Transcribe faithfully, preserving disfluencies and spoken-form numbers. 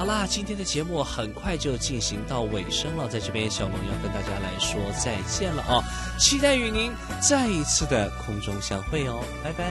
好啦，今天的节目很快就进行到尾声了，在这边小龙要跟大家来说再见了哦，期待与您再一次的空中相会哦，拜拜。